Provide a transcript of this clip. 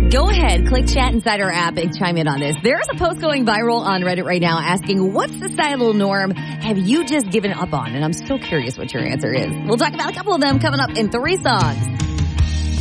Go ahead, click Chat inside our app and chime in on this. There's a post going viral on Reddit right now asking, what's the societal norm have you just given up on? And I'm so curious what your answer is. We'll talk about a couple of them coming up in 3 songs.